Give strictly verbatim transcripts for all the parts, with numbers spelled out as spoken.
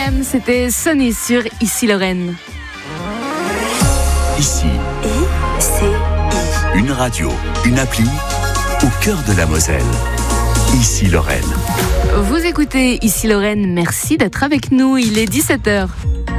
M, c'était Sonny sur Ici Lorraine. Ici, I C I. une radio, une appli au cœur de la Moselle. Ici Lorraine. Vous écoutez Ici Lorraine, merci d'être avec nous, il est dix-sept heures.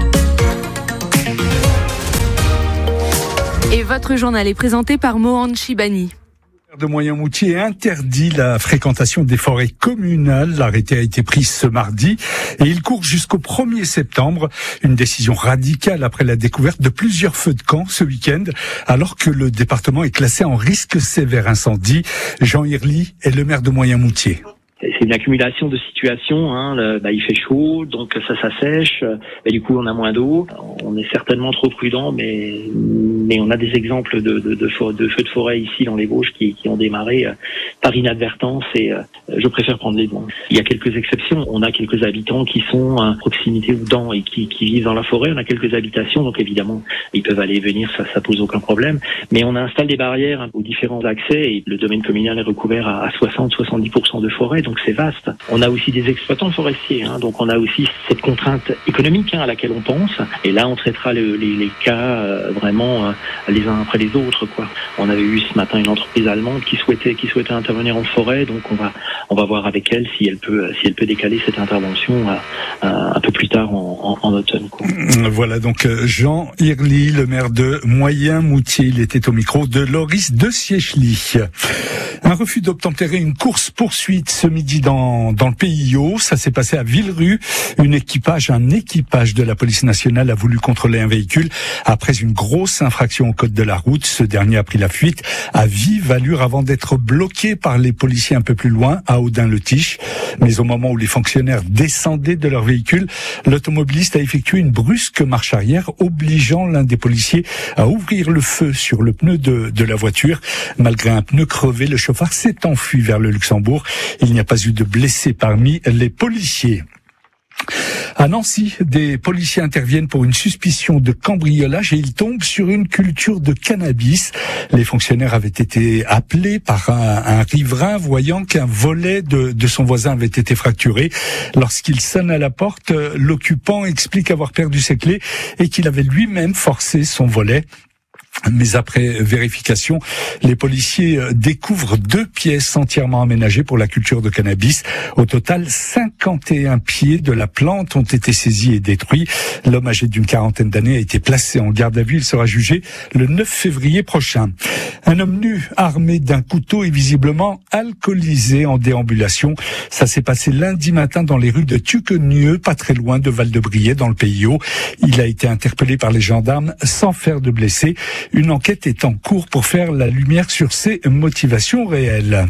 Et votre journal est présenté par Mohan Chibani. De Moyen-Moutier interdit la fréquentation des forêts communales. L'arrêté a été pris ce mardi et il court jusqu'au premier septembre. Une décision radicale après la découverte de plusieurs feux de camp ce week-end, alors que le département est classé en risque sévère incendie. Jean Irly est le maire de Moyen-Moutier. C'est une accumulation de situations, hein. Le, bah, il fait chaud, donc ça s'assèche, et du coup on a moins d'eau. On est certainement trop prudent, mais mais on a des exemples de, de, de, feux, de feux de forêt ici dans les Vosges qui, qui ont démarré euh, par inadvertance, et euh, je préfère prendre les devants. Il y a quelques exceptions. On a quelques habitants qui sont à proximité ou dans et qui, qui vivent dans la forêt. On a quelques habitations, donc évidemment ils peuvent aller et venir, ça ça pose aucun problème. Mais on installe des barrières aux différents accès et le domaine communal est recouvert à, à soixante à soixante-dix pour cent de forêt. Donc c'est vaste. On a aussi des exploitants forestiers, hein, donc on a aussi cette contrainte économique hein, à laquelle on pense. Et là, on traitera le, les, les cas euh, vraiment euh, les uns après les autres, quoi. On avait eu ce matin une entreprise allemande qui souhaitait qui souhaitait intervenir en forêt, donc on va on va voir avec elle si elle peut si elle peut décaler cette intervention à, à, un peu plus tard en, en, en automne, quoi. Voilà donc Jean Irly, le maire de Moyen-Moutier. Il était au micro de Loris de Siechli. Un refus d'obtempérer une course poursuite ce midi dans dans le P I O. Ça s'est passé à Villerue. Une équipage, un équipage de la police nationale a voulu contrôler un véhicule après une grosse infraction au code de la route. Ce dernier a pris la fuite à vive allure avant d'être bloqué par les policiers un peu plus loin, à Audin-le-Tiche. Mais au moment où les fonctionnaires descendaient de leur véhicule, l'automobiliste a effectué une brusque marche arrière, obligeant l'un des policiers à ouvrir le feu sur le pneu de, de la voiture. Malgré un pneu crevé, le chauffard s'est enfui vers le Luxembourg. Il n'y a pas eu de blessés parmi les policiers. À Nancy, des policiers interviennent pour une suspicion de cambriolage et ils tombent sur une culture de cannabis. Les fonctionnaires avaient été appelés par un, un riverain voyant qu'un volet de, de son voisin avait été fracturé. Lorsqu'il sonne à la porte, l'occupant explique avoir perdu ses clés et qu'il avait lui-même forcé son volet. Mais après vérification, les policiers découvrent deux pièces entièrement aménagées pour la culture de cannabis. Au total, cinquante et un pieds de la plante ont été saisis et détruits. L'homme âgé d'une quarantaine d'années a été placé en garde à vue. Il sera jugé le neuf février prochain. Un homme nu, armé d'un couteau et visiblement alcoolisé en déambulation. Ça s'est passé lundi matin dans les rues de Tuquenieux, pas très loin de Val-de-Briey, dans le P I O. Il a été interpellé par les gendarmes sans faire de blessés. Une enquête est en cours pour faire la lumière sur ses motivations réelles.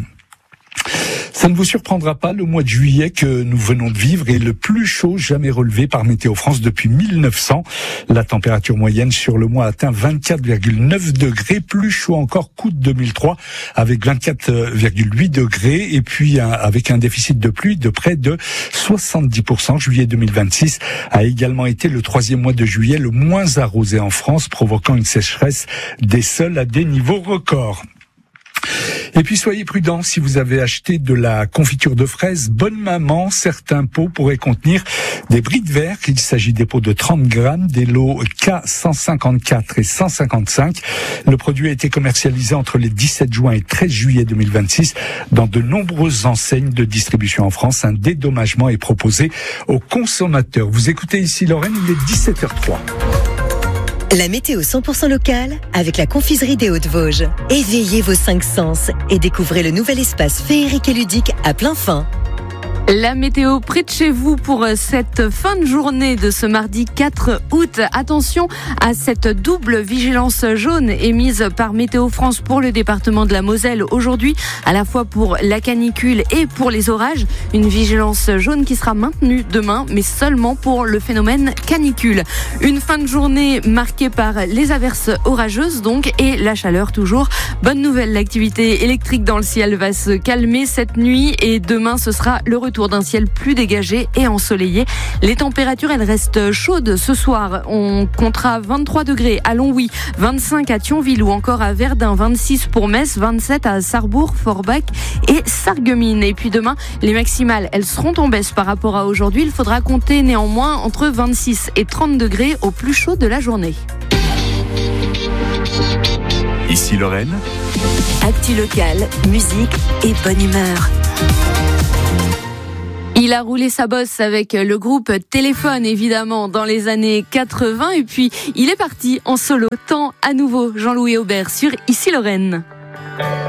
Ça ne vous surprendra pas, le mois de juillet que nous venons de vivre est le plus chaud jamais relevé par Météo France depuis mille neuf cents. La température moyenne sur le mois atteint vingt-quatre virgule neuf degrés, plus chaud encore qu'août deux mille trois avec vingt-quatre virgule huit degrés et puis un, avec un déficit de pluie de près de soixante-dix pour cent. Juillet deux mille vingt-six a également été le troisième mois de juillet le moins arrosé en France, provoquant une sécheresse des sols à des niveaux records. Et puis soyez prudents si vous avez acheté de la confiture de fraises Bonne Maman. Certains pots pourraient contenir des bris de verre. Il s'agit des pots de trente grammes, des lots K cent cinquante-quatre et cent cinquante-cinq. Le produit a été commercialisé entre les dix-sept juin et treize juillet deux mille vingt-six dans de nombreuses enseignes de distribution en France. Un dédommagement est proposé aux consommateurs. Vous écoutez Ici Lorraine, il est dix-sept heures zéro trois. La météo cent pour cent locale avec la confiserie des Hauts-de-Vosges. Éveillez vos cinq sens et découvrez le nouvel espace féerique et ludique à plein fin. La météo près de chez vous pour cette fin de journée de ce mardi quatre août. Attention à cette double vigilance jaune émise par Météo France pour le département de la Moselle aujourd'hui, à la fois pour la canicule et pour les orages. Une vigilance jaune qui sera maintenue demain, mais seulement pour le phénomène canicule. Une fin de journée marquée par les averses orageuses donc et la chaleur toujours. Bonne nouvelle, l'activité électrique dans le ciel va se calmer cette nuit et demain ce sera le retour retour d'un ciel plus dégagé et ensoleillé. Les températures, elles restent chaudes ce soir. On comptera vingt-trois degrés à Longwy, vingt-cinq à Thionville ou encore à Verdun, vingt-six pour Metz, vingt-sept à Sarrebourg, Forbach et Sarreguemines. Et puis demain, les maximales, elles seront en baisse par rapport à aujourd'hui. Il faudra compter néanmoins entre vingt-six et trente degrés au plus chaud de la journée. Ici Lorraine. Actu locale, musique et bonne humeur. Il a roulé sa bosse avec le groupe Téléphone, évidemment, dans les années quatre-vingts. Et puis, il est parti en solo. Temps à nouveau Jean-Louis Aubert sur Ici Lorraine.